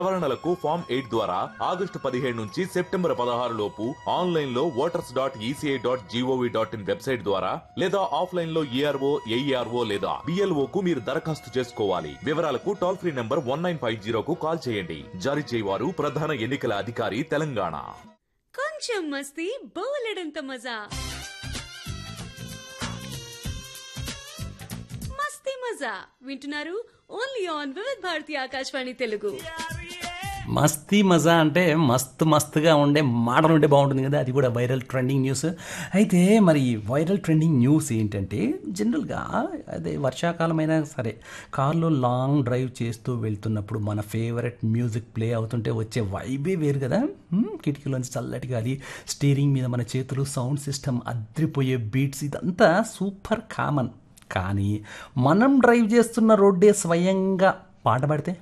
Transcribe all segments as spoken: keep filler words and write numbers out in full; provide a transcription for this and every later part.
సవరణలకు form eight ద్వారా August పదిహేడు నుంచి సెప్టెంబర్ పదహారు లోపు ఆన్లైన్ లో voters dot ECI dot GOV dot in website ద్వారా లేదా ఆఫ్లైన్ లో ఈఆర్ఓ ఏఈఆర్ఓ లేదా బిఎల్ఓ కు మీరు దరఖాస్తు చేసుకోవాలి. వివరాలకు toll free number one nine five జీరోకు call చేయండి. జారీ చేయవారు ప్రధాన ఎన్నికల అధికారి తెలంగాణ. కొంచెం మస్తీ బోలెడంత మజా, మస్తీ మజా వింటున్నారు ఓన్లీ ఆన్ వివిధ భారతి ఆకాశవాణి తెలుగు. మస్తీ మజా అంటే మస్తు మస్తుగా ఉండే మాటలు ఉంటే బాగుంటుంది కదా, అది కూడా వైరల్ ట్రెండింగ్ న్యూస్. అయితే మరి వైరల్ ట్రెండింగ్ న్యూస్ ఏంటంటే, జనరల్గా అదే వర్షాకాలం అయినా సరే కార్లో లాంగ్ డ్రైవ్ చేస్తూ వెళ్తున్నప్పుడు మన ఫేవరెట్ మ్యూజిక్ ప్లే అవుతుంటే వచ్చే వైబే వేరు కదా. కిటికీలోంచి చల్లటి గాలి, స్టీరింగ్ మీద మన చేతులు, సౌండ్ సిస్టమ్, అద్రిపోయే బీట్స్, ఇదంతా సూపర్ కామన్. కానీ మనం డ్రైవ్ చేస్తున్న రోడ్డే స్వయంగా పాట పాడితే,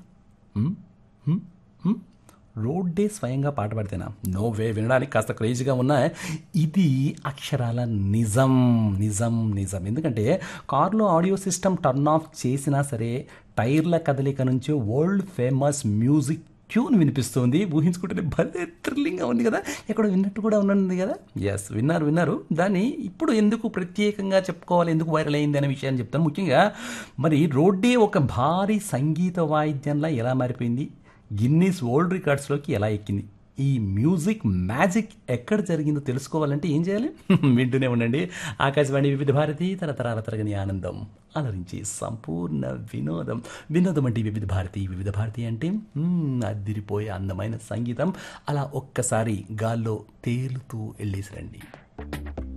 రోడ్డే స్వయంగా పాట పాడితేనా? No way. వినడానికి కాస్త క్రేజీగా ఉన్నా ఇది అక్షరాల నిజం నిజం నిజం. ఎందుకంటే కార్లో ఆడియో సిస్టమ్ టర్న్ ఆఫ్ చేసినా సరే టైర్ల కదలిక నుంచి వరల్డ్ ఫేమస్ మ్యూజిక్ ట్యూన్ వినిపిస్తుంది. ఊహించుకుంటేనే భలే థ్రిల్లింగ్గా ఉంది కదా, ఎక్కడ విన్నట్టు కూడా ఉన్నది కదా. ఎస్, విన్నారు విన్నారు. దాన్ని ఇప్పుడు ఎందుకు ప్రత్యేకంగా చెప్పుకోవాలి, ఎందుకు వైరల్ అయింది అనే విషయాన్ని చెప్తాను. ముఖ్యంగా మరి రోడ్డే ఒక భారీ సంగీత వాయిద్యంలా ఎలా మారిపోయింది, గిన్నీస్ వరల్డ్ రికార్డ్స్లోకి ఎలా ఎక్కింది, ఈ మ్యూజిక్ మ్యాజిక్ ఎక్కడ జరిగిందో తెలుసుకోవాలంటే ఏం చేయాలి? వింటూనే ఉండండి ఆకాశవాణి వివిధ భారతి, తరతరాల తరగని ఆనందం, అలరించి సంపూర్ణ వినోదం. వినోదం అంటే వివిధ భారతి, వివిధ భారతి అంటే అద్దిరిపోయే అందమైన సంగీతం. అలా ఒక్కసారి గాల్లో తేలుతూ వెళ్ళేసి రండి.